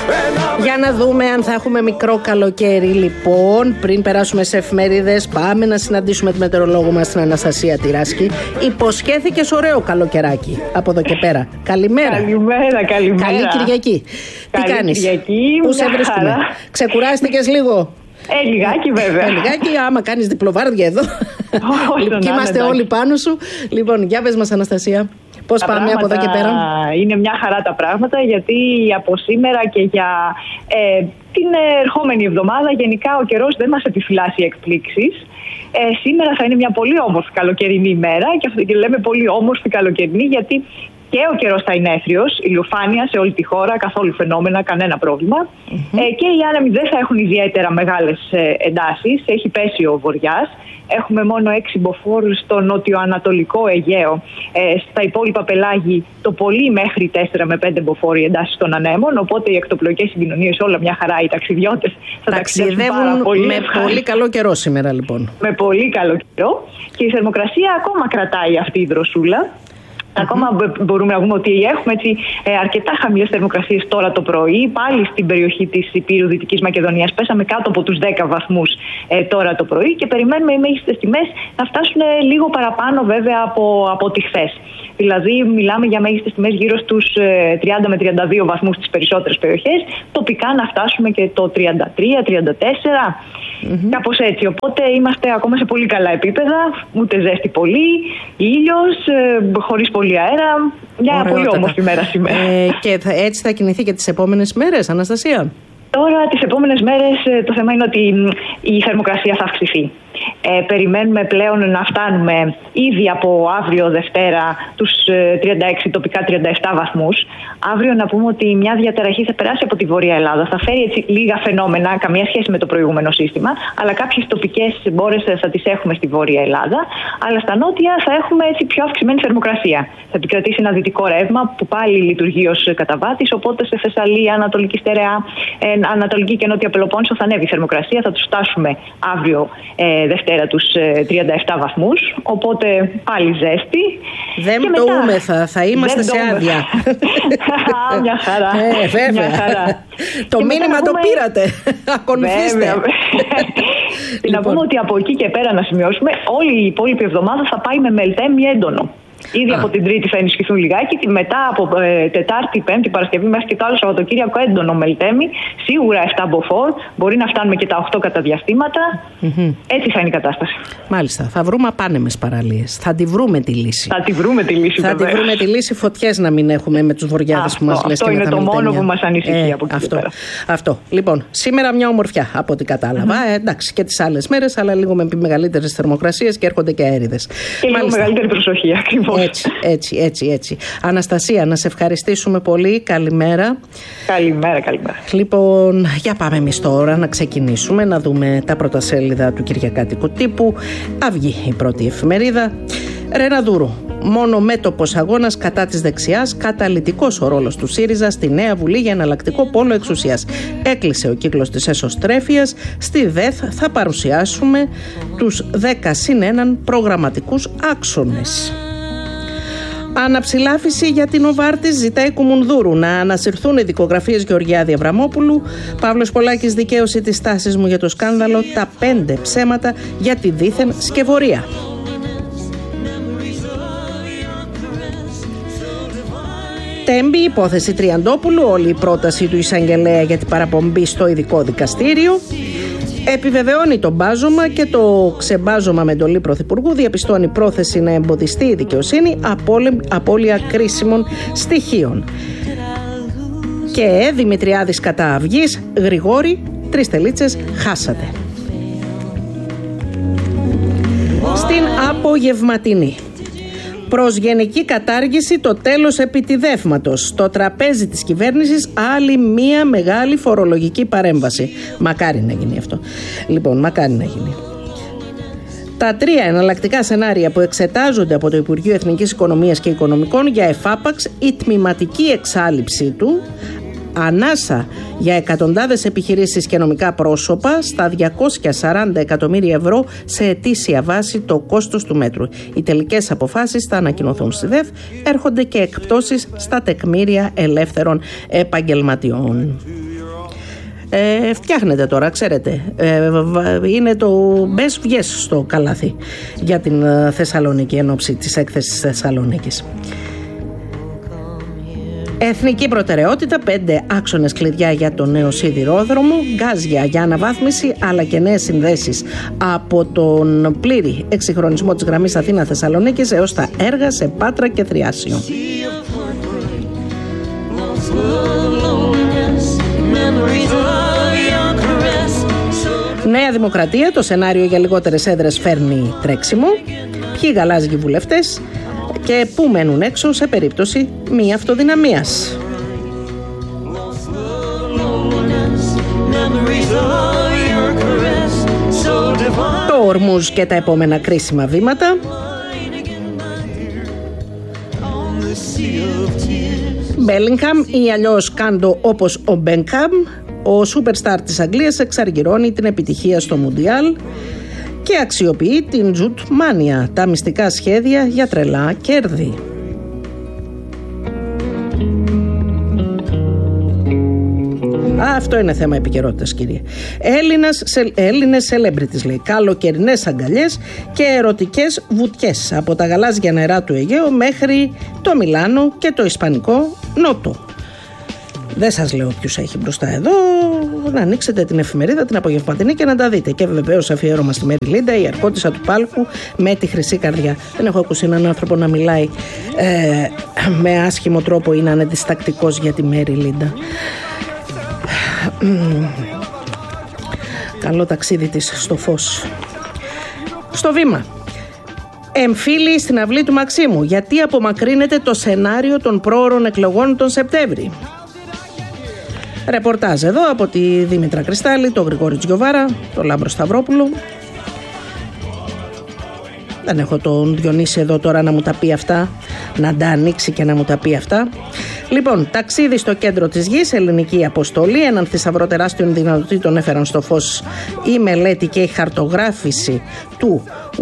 Για να δούμε αν θα έχουμε μικρό καλοκαίρι. Λοιπόν, πριν περάσουμε σε εφημερίδες, πάμε να συναντήσουμε τη μετεωρολόγο μας, την Αναστασία Τυράσκη. Υποσχέθηκες ωραίο καλοκαιράκι από εδώ και πέρα. Καλημέρα. Καλημέρα. Καλή Κυριακή. Τι κάνεις? Κυριακή, πού σε βρίσκουμε? Ξεκουράστηκες λίγο? Λιγάκι βέβαια. Λιγάκι, άμα κάνεις διπλοβάρδια εδώ. Και είμαστε όλοι πάνω σου. Λοιπόν, για πες μας, Αναστασία. Πώς πάμε από εδώ και πέρα? Είναι μια χαρά τα πράγματα, γιατί από σήμερα και για την ερχόμενη εβδομάδα γενικά ο καιρός δεν μας επιφυλάσσει εκπλήξεις. Σήμερα θα είναι μια πολύ όμορφη καλοκαιρινή ημέρα, και λέμε πολύ όμορφη καλοκαιρινή γιατί και ο καιρός θα είναι έθριος, ηλιοφάνεια σε όλη τη χώρα, καθόλου φαινόμενα, κανένα πρόβλημα. Και οι άνεμοι δεν θα έχουν ιδιαίτερα μεγάλες εντάσεις, έχει πέσει ο βοριάς. Έχουμε μόνο 6 μποφόρ στο νότιο-ανατολικό Αιγαίο. Στα υπόλοιπα πελάγη το πολύ μέχρι 4 με 5 μποφόρ οι εντάσεις των ανέμων. Οπότε οι εκτοπλοϊκές συγκοινωνίες όλα μια χαρά. Οι ταξιδιώτες θα ταξιδεύουν πολύ με πολύ καλό καιρό σήμερα, λοιπόν. Με πολύ καλό καιρό. Και η θερμοκρασία ακόμα κρατάει αυτή η δροσούλα. Ακόμα μπορούμε να πούμε ότι έχουμε αρκετά χαμηλές θερμοκρασίες τώρα το πρωί. Πάλι στην περιοχή της Υπήρου Δυτικής Μακεδονίας πέσαμε κάτω από τους 10 βαθμούς τώρα το πρωί και περιμένουμε οι μέγιστες τιμές να φτάσουν λίγο παραπάνω βέβαια από τη χθες. Δηλαδή μιλάμε για μέγιστες τιμές γύρω στους 30 με 32 βαθμούς στις περισσότερες περιοχές. Τοπικά να φτάσουμε και το 33-34. Κάπως έτσι. Οπότε είμαστε ακόμα σε πολύ καλά επίπεδα. Ούτε ζέστη πολύ, ήλιος, χωρίς πολύ αέρα. Μια πολύ όμορφη μέρα σήμερα. Και έτσι θα κινηθεί και τις επόμενες μέρες, Αναστασία? Τώρα τις επόμενες μέρες το θέμα είναι ότι η θερμοκρασία θα αυξηθεί. Περιμένουμε πλέον να φτάνουμε ήδη από αύριο Δευτέρα τους 36, τοπικά 37 βαθμούς. Αύριο να πούμε ότι μια διαταραχή θα περάσει από τη Βόρεια Ελλάδα. Θα φέρει έτσι λίγα φαινόμενα, καμία σχέση με το προηγούμενο σύστημα, αλλά κάποιες τοπικές μπόρες θα τις έχουμε στη Βόρεια Ελλάδα. Αλλά στα νότια θα έχουμε έτσι πιο αυξημένη θερμοκρασία. Θα επικρατήσει ένα δυτικό ρεύμα που πάλι λειτουργεί ως καταβάτης. Οπότε σε Θεσσαλία, Ανατολική Στερεά, Ανατολική και Νότια Πελοπόννησο θα ανέβει η θερμοκρασία. Θα τους φτάσουμε αύριο Δευτέρα τους 37 βαθμούς, οπότε πάλι ζέστη. Δεν πτωούμεθα, θα είμαστε σε άδεια. Μια χαρά. Βέβαια. Μια χαρά. Το μήνυμα το πήρατε. Ακολουθήστε. Να πούμε ότι από εκεί και πέρα να σημειώσουμε, όλη η υπόλοιπη εβδομάδα θα πάει με μελτέμι έντονο. Ήδη από την Τρίτη θα ενισχυθούν λιγάκι. Μετά από Τετάρτη, Πέμπτη, Παρασκευή μέχρι και το άλλο Σαββατοκύριακο έντονο μελτέμι. Σίγουρα 7 μποφόρ. Μπορεί να φτάνουμε και τα 8 κατά διαστήματα. Έτσι θα είναι η κατάσταση. Μάλιστα. Θα βρούμε απάνεμες παραλίες. Θα τη βρούμε τη λύση. Θα τη βρούμε τη λύση. Φωτιές να μην έχουμε με τους βοριάδες που μας λες. Αυτό είναι το μόνο που μας ανησυχεί από εκεί πέρα. Αυτό. Λοιπόν, σήμερα μια ομορφιά από ό,τι κατάλαβα. Εντάξει, και τις άλλες μέρες, αλλά λίγο με μεγαλύτερες θερμοκρασίες και έρχονται και αέριδες. Και λίγο μεγαλύτερη προσοχή, ακριβώς. Έτσι. Αναστασία, να σε ευχαριστήσουμε πολύ. Καλημέρα. Καλημέρα. Λοιπόν, για πάμε εμείς τώρα να ξεκινήσουμε να δούμε τα πρώτα σέλιδα του κυριακάτικου τύπου. Αυγή η πρώτη εφημερίδα. Ρεναδούρου. Μόνο μέτωπος αγώνας κατά της δεξιάς, καταλυτικός ο ρόλος του ΣΥΡΙΖΑ στη νέα Βουλή για εναλλακτικό πόλο εξουσίας. Έκλεισε ο κύκλος της εσωστρέφειας. Στη ΔΕΘ θα παρουσιάσουμε τους 10+1 προγραμματικούς άξονες. Αναψηλάφιση για την Οβάρτης, ζητάει Κουμουνδούρου να ανασυρθούν οι δικογραφίες Γεωργιάδη Αβραμόπουλου. Παύλος Πολάκης, δικαίωση της τάσης μου για το σκάνδαλο, τα 5 ψέματα για τη δίθεν σκευωρία. Τέμπη, υπόθεση Τριαντόπουλου, όλη η πρόταση του εισαγγελέα για την παραπομπή στο ειδικό δικαστήριο. Επιβεβαιώνει το μπάζωμα και το ξεμπάζωμα με εντολή Πρωθυπουργού. Διαπιστώνει πρόθεση να εμποδιστεί η δικαιοσύνη, απώλεια κρίσιμων στοιχείων. Και Δημητριάδης κατά Αυγής, Γρηγόρη, 3 τελίτσες, χάσατε. Στην απογευματινή. Προς γενική κατάργηση, το τέλος επιτιδεύματος. Στο τραπέζι της κυβέρνησης άλλη μία μεγάλη φορολογική παρέμβαση. Μακάρι να γίνει αυτό. Λοιπόν, μακάρι να γίνει. Τα 3 εναλλακτικά σενάρια που εξετάζονται από το Υπουργείο Εθνικής Οικονομίας και Οικονομικών για εφάπαξ η τμηματική εξάλειψή του, ανάσα για εκατοντάδες επιχειρήσεις και νομικά πρόσωπα στα 240 εκατομμύρια ευρώ σε ετήσια βάση το κόστος του μέτρου. Οι τελικές αποφάσεις θα ανακοινωθούν στη ΔΕΘ. Έρχονται και εκπτώσεις στα τεκμήρια ελεύθερων επαγγελματιών. Φτιάχνεται τώρα, ξέρετε. Είναι το μπες βγες στο καλάθι για την Θεσσαλονίκη εν ώψη της έκθεσης Θεσσαλονίκης. Εθνική προτεραιότητα, 5 άξονες κλειδιά για το νέο σιδηρόδρομο, γκάζια για αναβάθμιση αλλά και νέες συνδέσεις από τον πλήρη εξυγχρονισμό της γραμμής Αθήνα-Θεσσαλονίκης έως τα έργα σε Πάτρα και Θριάσιο. Νέα Δημοκρατία, το σενάριο για λιγότερες έδρες φέρνει τρέξιμο. Ποιοι γαλάζιοι βουλευτές και πού μένουν έξω σε περίπτωση μη αυτοδυναμίας. Το Ορμούζ και τα επόμενα κρίσιμα βήματα. Μπέλιγχαμ ή αλλιώς Κάντο όπως ο Μπένκαμ, ο σούπερστάρ της Αγγλίας εξαργυρώνει την επιτυχία στο Μουντιάλ και αξιοποιεί την Τζουτ Μάνια, τα μυστικά σχέδια για τρελά κέρδη. Αυτό είναι θέμα επικαιρότητας, κύριε. Έλληνες celebrities, λέει. Καλοκαιρινές αγκαλιές και ερωτικές βουτιές από τα γαλάζια νερά του Αιγαίου μέχρι το Μιλάνο και το Ισπανικό Νότο. Δεν σας λέω ποιους έχει μπροστά εδώ. Να ανοίξετε την εφημερίδα, την απογευματινή και να τα δείτε. Και βεβαίως αφιέρωμα στη Μέρη Λίντα, η αρχόντισσα του πάλκου με τη χρυσή καρδιά. Δεν έχω ακούσει έναν άνθρωπο να μιλάει με άσχημο τρόπο ή να είναι διστακτικός για τη Μέρη Λίντα. Καλό ταξίδι της στο φως. Στο βήμα. Εμφύλοι στην αυλή του Μαξίμου. Γιατί απομακρύνεται το σενάριο των πρόωρων εκλογών τον Σεπτέμβρη. Ρεπορτάζ εδώ από τη Δήμητρα Κρυστάλλη, τον Γρηγόρη Τζιοβάρα, τον Λάμπρο Σταυρόπουλο. Δεν έχω τον Διονύση εδώ τώρα να μου τα πει αυτά, να τα ανοίξει και να μου τα πει αυτά. Λοιπόν, ταξίδι στο κέντρο της γης, ελληνική αποστολή, έναν θησαυρό τεράστιων δυνατοτήτων έφεραν στο φως η μελέτη και η χαρτογράφηση του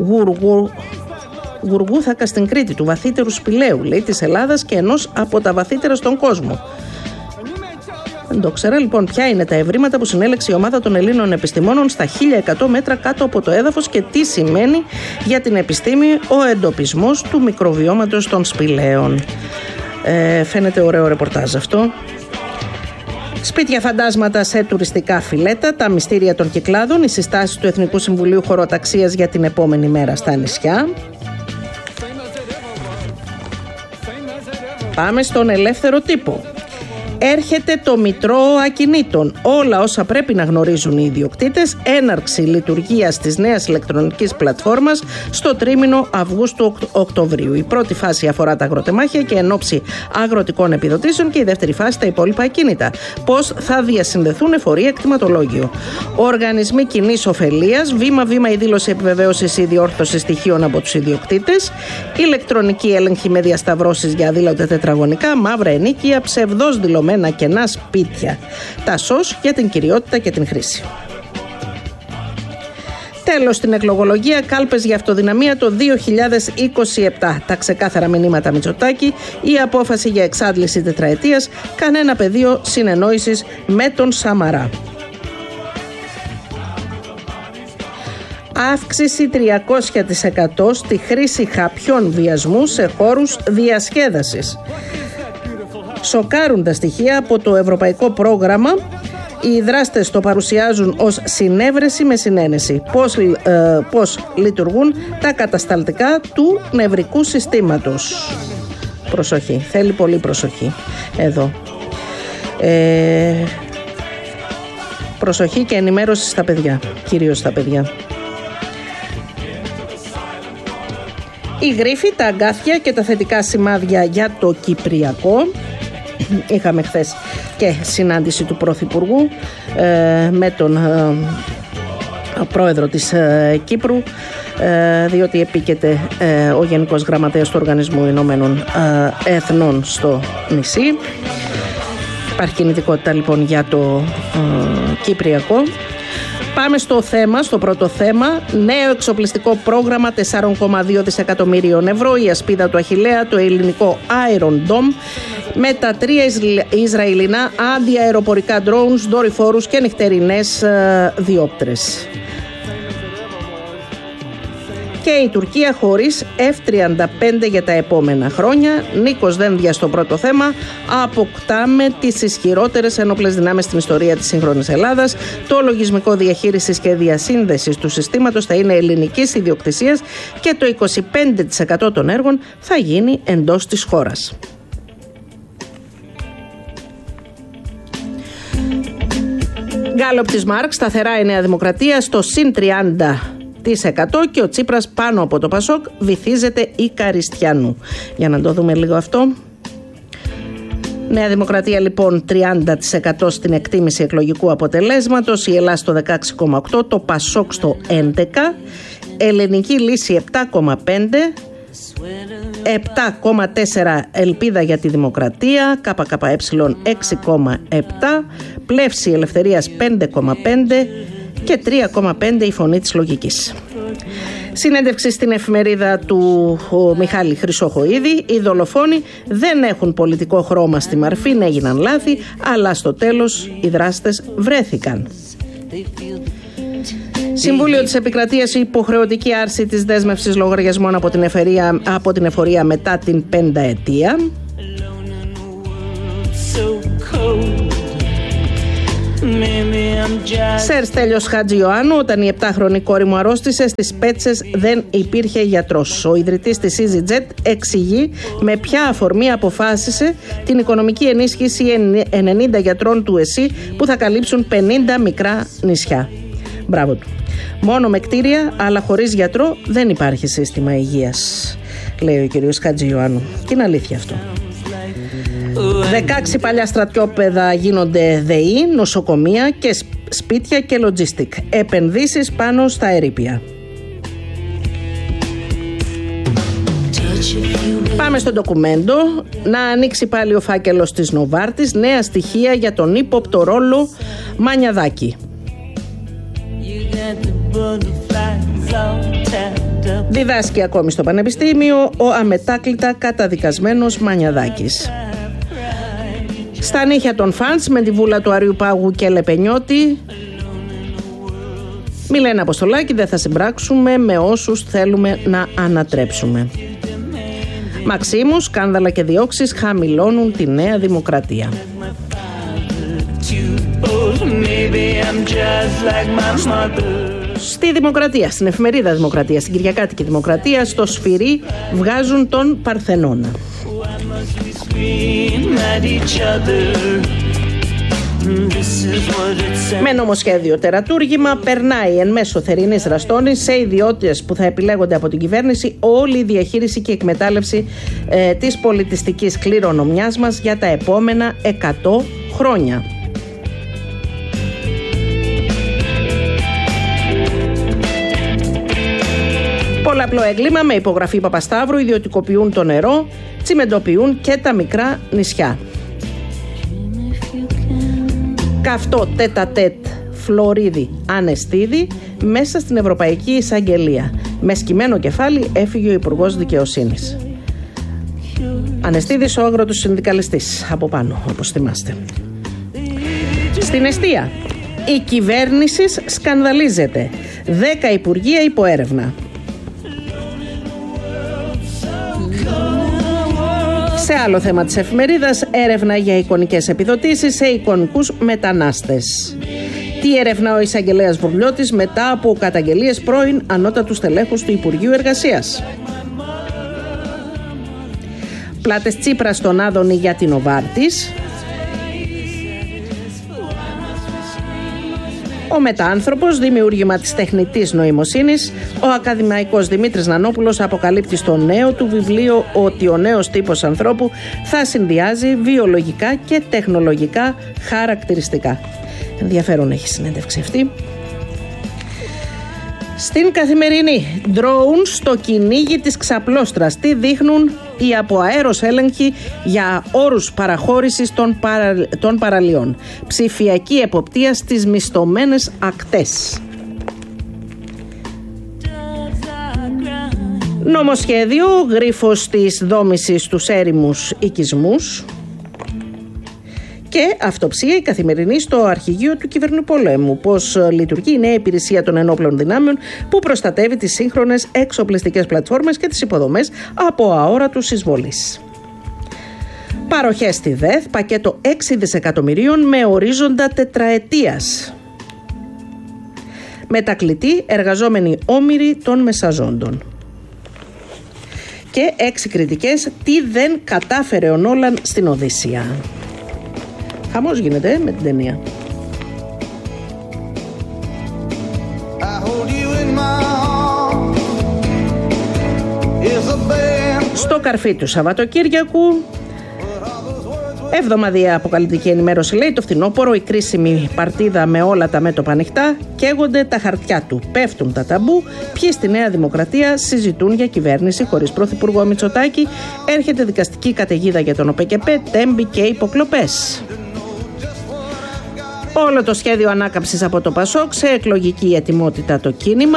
Γουργούθακα στην Κρήτη, του βαθύτερου σπηλαίου, λέει, της Ελλάδας και ενός από τα βαθύτερα στον κόσμο. Δεν το ξέρα. Λοιπόν, ποια είναι τα ευρήματα που συνέλεξε η ομάδα των Ελλήνων επιστημόνων στα 1100 μέτρα κάτω από το έδαφος και τι σημαίνει για την επιστήμη ο εντοπισμός του μικροβιώματος των σπηλαίων. Φαίνεται ωραίο ρεπορτάζ αυτό. Σπίτια φαντάσματα σε τουριστικά φιλέτα, τα μυστήρια των Κυκλάδων, οι συστάσεις του Εθνικού Συμβουλίου Χωροταξίας για την επόμενη μέρα στα νησιά. Πάμε στον ελεύθερο τύπο. Έρχεται το Μητρό Ακινήτων. Όλα όσα πρέπει να γνωρίζουν οι ιδιοκτήτες. Έναρξη λειτουργίας της νέας ηλεκτρονικής πλατφόρμας στο τρίμηνο Αυγούστου-Οκτωβρίου. Η πρώτη φάση αφορά τα αγροτεμάχια και εν ώψη αγροτικών επιδοτήσεων και η δεύτερη φάση τα υπόλοιπα ακίνητα. Πώς θα διασυνδεθούν εφορία εκτιματολόγιο. Οργανισμοί κοινής ωφελίας. Βήμα-βήμα η δήλωση επιβεβαίωσης ή διόρθωση στοιχείων από τους ιδιοκτήτες. Ηλεκτρονική έλεγχη με διασταυρώσεις για αδήλωτα τετραγωνικά. Μαύρα ενίκεια. Ψευδώς δηλωμένα κενά σπίτια. Τα ΣΟΣ για την κυριότητα και την χρήση. Τέλος, στην εκλογολογία, κάλπες για αυτοδυναμία το 2027. Τα ξεκάθαρα μηνύματα Μητσοτάκη, η απόφαση για εξάντληση τετραετίας, κανένα πεδίο συνεννόησης με τον Σαμαρά. Αύξηση 300% στη χρήση χαπιών βιασμού σε χώρους διασκέδασης. Σοκάρουν τα στοιχεία από το ευρωπαϊκό πρόγραμμα. Οι δράστες το παρουσιάζουν ως συνέβρεση με συνένεση. Πώς λειτουργούν τα κατασταλτικά του νευρικού συστήματος. Προσοχή, θέλει πολύ προσοχή εδώ. Προσοχή και ενημέρωση στα παιδιά, κυρίως στα παιδιά. Η γρίφη, τα αγκάθια και τα θετικά σημάδια για το Κυπριακό. Είχαμε χθες και συνάντηση του Πρωθυπουργού με τον πρόεδρο της Κύπρου, διότι επίκειται ο Γενικός Γραμματέας του Οργανισμού Ηνωμένων Εθνών στο νησί. Υπάρχει κινητικότητα λοιπόν για το Κυπριακό. Πάμε στο πρώτο θέμα. Νέο εξοπλιστικό πρόγραμμα 4,2 δισεκατομμυρίων ευρώ. Η ασπίδα του Αχιλλέα, το ελληνικό Iron Dome, με τα 3 Ισραηλινά αντιαεροπορικά drones, δορυφόρους και νυχτερινές διόπτρες. Και η Τουρκία χωρίς F-35 για τα επόμενα χρόνια. Νίκος Δένδια στο πρώτο θέμα. Αποκτάμε τις ισχυρότερες ένοπλες δυνάμεις στην ιστορία της σύγχρονης Ελλάδας. Το λογισμικό διαχείρισης και διασύνδεσης του συστήματος θα είναι ελληνικής ιδιοκτησίας και το 25% των έργων θα γίνει εντός της χώρας. Γκάλοπ της Μάρκ, σταθερά η Νέα Δημοκρατία στο συν 30%. Και ο Τσίπρας πάνω από το Πασόκ βυθίζεται η Καριστιανού. Για να το δούμε λίγο αυτό. Νέα Δημοκρατία λοιπόν 30% στην εκτίμηση εκλογικού αποτελέσματος, η Ελλάδα στο 16,8%, το Πασόκ στο 11%, Ελληνική Λύση 7,5%, 7,4% Ελπίδα για τη Δημοκρατία, ΚΚΕ 6,7%, Πλεύση Ελευθερίας 5,5% και 3,5% η Φωνή της Λογικής. Συνέντευξη στην εφημερίδα του Μιχάλη Χρυσοχοΐδη. Οι δολοφόνοι δεν έχουν πολιτικό χρώμα στη Μαρφίν, έγιναν λάθη, αλλά στο τέλος οι δράστες βρέθηκαν. Συμβούλιο της Επικρατείας, υποχρεωτική άρση της δέσμευσης λογαριασμών από την εφορία μετά την 5ετία. Σερ Στέλιος Χατζιωάννου, όταν η 7χρονη κόρη μου αρρώστησε, στις Πέτσες δεν υπήρχε γιατρός. Ο ιδρυτής της EasyJet εξηγεί με ποια αφορμή αποφάσισε την οικονομική ενίσχυση 90 γιατρών του ΕΣΥ που θα καλύψουν 50 μικρά νησιά. Μπράβο του. Μόνο με κτίρια, αλλά χωρίς γιατρό δεν υπάρχει σύστημα υγείας, λέει ο κ. Χατζιωάννου. Και είναι αλήθεια αυτό. 16 παλιά στρατιώπεδα γίνονται ΔΕΗ, νοσοκομεία και σπίτια και λοτζίστικ. Επενδύσεις πάνω στα ερείπια. Πάμε στο ντοκουμέντο. Να ανοίξει πάλι ο φάκελος της Νοβάρτης. Νέα στοιχεία για τον ύποπτο ρόλο Μανιαδάκη. Διδάσκει ακόμη στο Πανεπιστήμιο ο αμετάκλητα καταδικασμένος Μανιαδάκης. Στα νύχια των φανς με τη βούλα του Αριού Πάγου και Λεπενιώτη. Μιλένα Αποστολάκη, δεν θα συμπράξουμε με όσους θέλουμε να ανατρέψουμε. Μαξίμου, σκάνδαλα και διώξεις χαμηλώνουν τη Νέα Δημοκρατία. Στη Δημοκρατία, στην εφημερίδα Δημοκρατία, στην Κυριακάτικη Δημοκρατία, στο Σφυρί βγάζουν τον Παρθενώνα. Με νομοσχέδιο τερατούργημα περνάει εν μέσω θερινής ραστόνης σε ιδιότητες που θα επιλέγονται από την κυβέρνηση όλη η διαχείριση και εκμετάλλευση της πολιτιστικής κληρονομιάς μας για τα επόμενα 100 χρόνια. Πολλαπλό έγκλημα με υπογραφή Παπασταύρου, ιδιωτικοποιούν το νερό, τσιμεντοποιούν και τα μικρά νησιά. Καυτό τέτα-τέτ Φλωρίδη Ανεστίδη μέσα στην Ευρωπαϊκή Εισαγγελία. Με σκυμμένο κεφάλι έφυγε ο Υπουργός Δικαιοσύνης. Ανεστίδης, ο άγροτος συνδικαλιστής, από πάνω, όπως θυμάστε. Στην εστία, η κυβέρνηση σκανδαλίζεται. 10 υπουργεία υπό έρευνα. Σε άλλο θέμα της εφημερίδας, έρευνα για εικονικές επιδοτήσεις σε εικονικούς μετανάστες. Τι ερευνά ο εισαγγελέας Βουρλιώτης μετά από καταγγελίες πρώην ανώτατου στελέχους του Υπουργείου Εργασίας. Πλάτες Τσίπρα στον Άδωνη για την Νοβάρτης. Ο μετάνθρωπος, δημιούργημα της τεχνητής νοημοσύνης. Ο ακαδημαϊκός Δημήτρης Νανόπουλος αποκαλύπτει στο νέο του βιβλίο ότι ο νέος τύπος ανθρώπου θα συνδυάζει βιολογικά και τεχνολογικά χαρακτηριστικά. Ενδιαφέρον έχει συνέντευξη αυτή. Στην Καθημερινή, ντρόουν στο κυνήγι της ξαπλώστρας. Τι δείχνουν οι αποαέρος έλεγχοι για όρους παραχώρησης των παραλιών. Ψηφιακή εποπτεία στις μισθωμένες ακτές. Νομοσχέδιο, γρίφος της δόμησης τους έρημους οικισμούς. Και αυτοψία η καθημερινή στο αρχηγείο του κυβερνοπολέμου. Πώς λειτουργεί η νέα υπηρεσία των ενόπλων δυνάμεων που προστατεύει τις σύγχρονες εξοπλιστικές πλατφόρμες και τις υποδομές από αόρατους εισβολείς. Παροχές στη ΔΕΘ, πακέτο 6 δισεκατομμυρίων με ορίζοντα τετραετίας. Μετακλητή εργαζόμενοι όμηροι των μεσαζόντων. Και 6 κριτικές, τι δεν κατάφερε ο Νόλαν στην Οδύσσεια. Χαμός γίνεται με την ταινία. Στο καρφί του Σαββατοκύριακου, εβδομαδιαία αποκαλυπτική ενημέρωση, λέει, το φθινόπωρο, η κρίσιμη παρτίδα με όλα τα μέτωπα ανοιχτά, καίγονται τα χαρτιά του, πέφτουν τα ταμπού, ποιοι στη Νέα Δημοκρατία συζητούν για κυβέρνηση χωρίς πρωθυπουργό Μητσοτάκη, έρχεται δικαστική καταιγίδα για τον ΟΠΕΚΕΠΕ, τέμπη και υποκλοπές. Όλο το σχέδιο ανάκαμψης από το ΠΑΣΟΚ, σε εκλογική ετοιμότητα το κίνημα.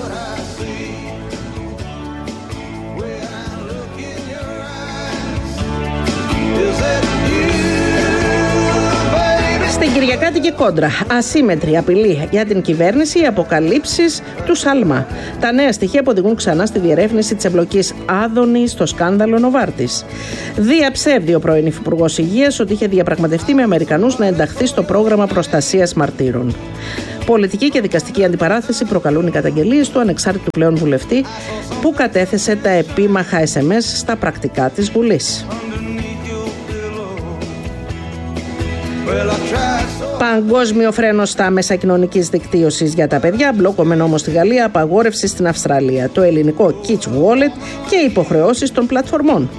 Στην Κυριακάτικη κόντρα, ασύμετρη απειλή για την κυβέρνηση, οι αποκαλύψεις του Σαλμά. Τα νέα στοιχεία που οδηγούν ξανά στη διερεύνηση της εμπλοκής Άδωνη στο σκάνδαλο Νοβάρτης. Διαψεύδει ο πρώην Υφυπουργός Υγείας ότι είχε διαπραγματευτεί με Αμερικανούς να ενταχθεί στο πρόγραμμα προστασίας μαρτύρων. Πολιτική και δικαστική αντιπαράθεση προκαλούν οι καταγγελίες του ανεξάρτητου πλέον βουλευτή που κατέθεσε τα επίμαχα SMS στα πρακτικά της Βουλής. Παγκόσμιο φρένο στα μέσα κοινωνικής δικτύωσης για τα παιδιά, μπλόκο νόμο στη Γαλλία, απαγόρευση στην Αυστραλία, το ελληνικό Kids Wallet και υποχρεώσεις των πλατφορμών.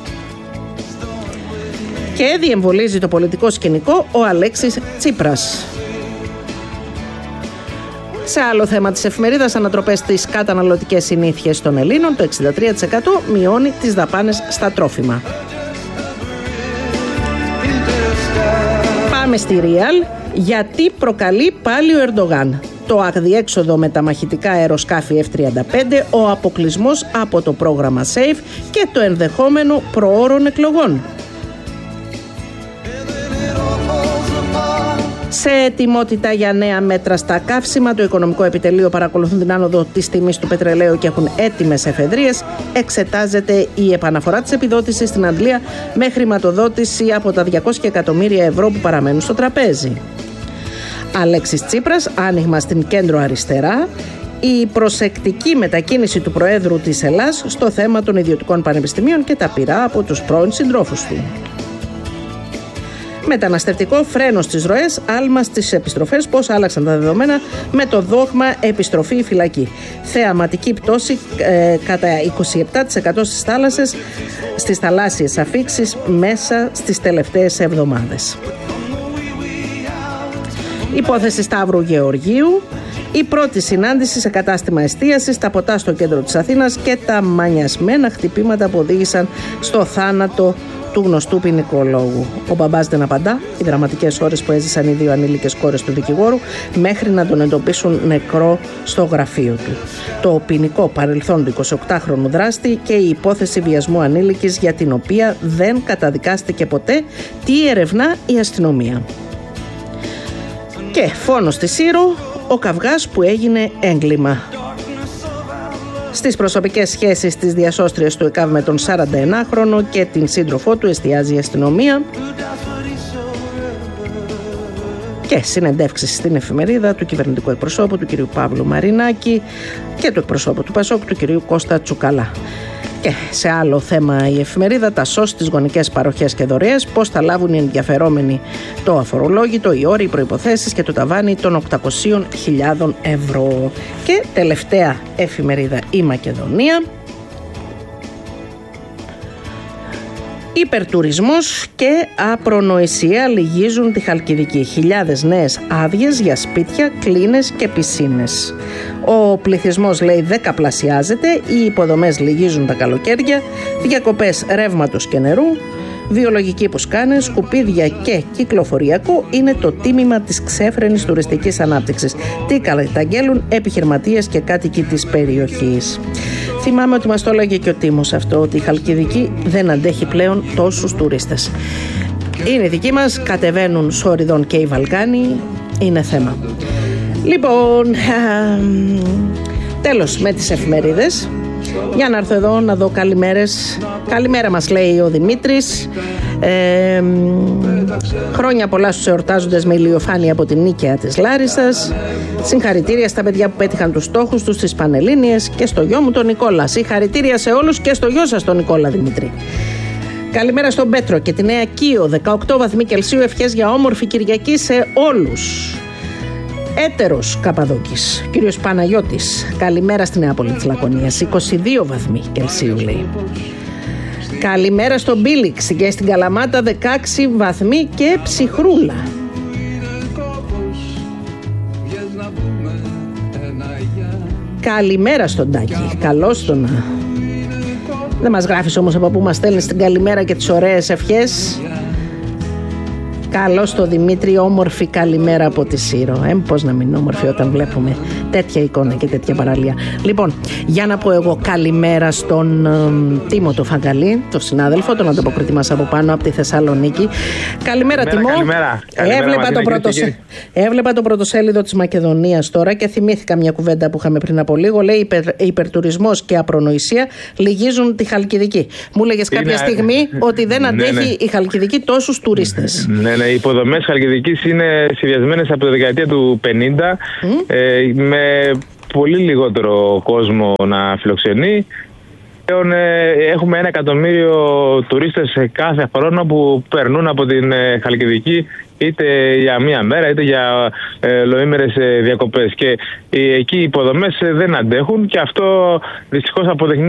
Και διεμβολίζει το πολιτικό σκηνικό ο Αλέξης Τσίπρας. Σε άλλο θέμα της εφημερίδας, ανατροπές στις καταναλωτικές συνήθειες των Ελλήνων, το 63% μειώνει τις δαπάνες στα τρόφιμα. Πάμε στη Real, γιατί προκαλεί πάλι ο Ερντογάν. Το αδιέξοδο με τα μαχητικά αεροσκάφη F-35, ο αποκλεισμός από το πρόγραμμα SAFE και το ενδεχόμενο προώρων εκλογών. Σε ετοιμότητα για νέα μέτρα στα καύσιμα, το Οικονομικό Επιτελείο παρακολουθούν την άνοδο της τιμής του πετρελαίου και έχουν έτοιμες εφεδρείες. Εξετάζεται η επαναφορά της επιδότησης στην Αντλία με χρηματοδότηση από τα 200 εκατομμύρια ευρώ που παραμένουν στο τραπέζι. Αλέξης Τσίπρας, άνοιγμα στην κέντρο αριστερά. Η προσεκτική μετακίνηση του Προέδρου της Ελλάς στο θέμα των ιδιωτικών πανεπιστημίων και τα πειρά από τους πρώην συντρόφους του. Μεταναστευτικό, φρένο στις ροές, άλμα στις επιστροφές, πώς άλλαξαν τα δεδομένα με το δόγμα επιστροφή φυλακή. Θεαματική πτώση κατά 27% στις θαλάσσιες αφίξεις μέσα στις τελευταίες εβδομάδες. Υπόθεση Σταύρου Γεωργίου. Η πρώτη συνάντηση σε κατάστημα εστίασης, στα ποτά στο κέντρο της Αθήνας και τα μανιασμένα χτυπήματα που οδήγησαν στο θάνατο του γνωστού ποινικολόγου. Ο μπαμπάς δεν απαντά, οι δραματικές ώρες που έζησαν οι δύο ανήλικες κόρες του δικηγόρου μέχρι να τον εντοπίσουν νεκρό στο γραφείο του. Το ποινικό παρελθόν του 28χρονου δράστη και η υπόθεση βιασμού ανήλικης για την οποία δεν καταδικάστηκε ποτέ, τι ερευνά η αστυνομία. Και φόνο στη Σύρο, ο καυγάς που έγινε έγκλημα. Στις προσωπικές σχέσεις της διασώστριας του ΕΚΑΒ με τον 41χρονο και την σύντροφό του εστιάζει η αστυνομία. Και συνεντεύξεις στην εφημερίδα του κυβερνητικού εκπροσώπου του κ. Παύλου Μαρινάκη και του εκπροσώπου του ΠΑΣΟΚ του κ. Κώστα Τσουκαλά. Και σε άλλο θέμα η εφημερίδα, τα ΣΟΣ, τις γονικές παροχές και δωρεές, πώς θα λάβουν οι ενδιαφερόμενοι το αφορολόγητο, οι όροι, οι προϋποθέσεις και το ταβάνι των 800.000 ευρώ. Και τελευταία εφημερίδα, η Μακεδονία. Υπερτουρισμός και απρονοησία λυγίζουν τη Χαλκιδική. Χιλιάδες νέες άδειες για σπίτια, κλίνες και πισίνες. Ο πληθυσμός, λέει, δεκαπλασιάζεται, οι υποδομές λυγίζουν τα καλοκαίρια, διακοπές ρεύματος και νερού, βιολογικοί πουσκάνες, σκουπίδια και κυκλοφοριακό είναι το τίμημα της ξέφρενης τουριστικής ανάπτυξης. Τι καταγγέλουν επιχειρηματίες και κάτοικοι της περιοχής. Θυμάμαι ότι μας το έλεγε και ο Τίμος αυτό, ότι η Χαλκιδική δεν αντέχει πλέον τόσους τουρίστες. Είναι δικοί μας, κατεβαίνουν σόριδον και οι Βαλκάνοι, είναι θέμα. Λοιπόν, τέλος με τις εφημερίδες. Για να έρθω εδώ να δω καλημέρες. Καλημέρα μας λέει ο Δημήτρης. Χρόνια πολλά στους εορτάζοντες με ηλιοφάνεια από την Νίκαια της Λάρισσας. Συγχαρητήρια στα παιδιά που πέτυχαν τους στόχους τους στις Πανελλήνιες και στο γιο μου τον Νικόλα. Συγχαρητήρια σε όλους και στο γιο σας τον Νικόλα, Δημήτρη. Καλημέρα στον Πέτρο και τη Νέα Κίο. 18 βαθμοί Κελσίου, ευχές για όμορφη Κυριακή σε όλους. Έτερος Καπαδόκης, κύριος Παναγιώτης. Καλημέρα στη Νεάπολη της Λακωνίας. 22 βαθμοί Κελσίου λέει. Καλημέρα στον Μπίλιξ και στην Καλαμάτα 16 βαθμοί και ψυχρούλα. Καλημέρα στον Τάκη. Καλώς τον. Δεν μας γράφεις όμως από πού μας στέλνεις την καλημέρα και τις ωραίες ευχές. Καλώς το Δημήτρη, όμορφη καλημέρα από τη Σύρο. Πώς να μην είναι όμορφη όταν βλέπουμε τέτοια εικόνα και τέτοια παραλία. Λοιπόν, για να πω εγώ καλημέρα στον Τίμο το Φαγκαλή, τον συνάδελφο, τον ανταποκριτή μας από πάνω από τη Θεσσαλονίκη. Καλημέρα Τίμο. Καλημέρα. Έβλεπα το πρωτοσέλιδο της Μακεδονίας τώρα και θυμήθηκα μια κουβέντα που είχαμε πριν από λίγο. Λέει υπερτουρισμός και απρονοησία λυγίζουν τη Χαλκιδική. Μου έλεγες κάποια στιγμή ότι δεν αντέχει η Χαλκιδική τόσους τουρίστες. Ναι, οι υποδομές Χαλκιδικής είναι συνδυασμένες από τη δεκαετία του 50 με πολύ λιγότερο κόσμο να φιλοξενεί. Έχουμε 1 εκατομμύριο τουρίστες κάθε χρόνο που περνούν από την Χαλκιδική είτε για μία μέρα είτε για λοήμερες διακοπές. Και εκεί οι υποδομές δεν αντέχουν και αυτό δυστυχώς αποδεικνύει